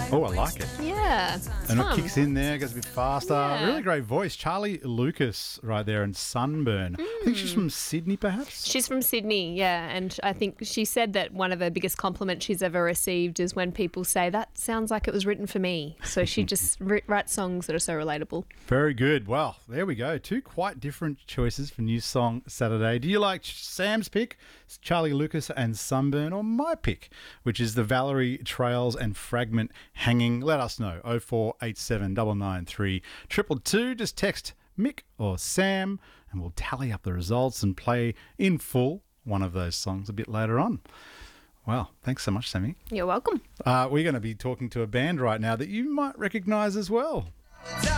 Oh, I like it. Yeah, it's And it fun. kicks in there, goes a bit faster. Yeah. Really great voice. Charlie Lucas right there and Sunburn. I think she's from Sydney, perhaps? She's from Sydney, yeah, and I think she said that one of her biggest compliments she's ever received is when people say, that sounds like it was written for me. So she just writes songs that are so relatable. Very good. Well, there we go. Two quite different choices for New Song Saturday. Do you like Sam's pick, Charlie Lucas and Sunburn, or my pick, which is the Valerie Trails and Fragment Hanging? Let us know. 0487 993 222. Just text Mick or Sam and we'll tally up the results and play in full one of those songs a bit later on. Wow, thanks so much, Sammy. You're welcome. We're going to be talking to a band right now that you might recognise as well.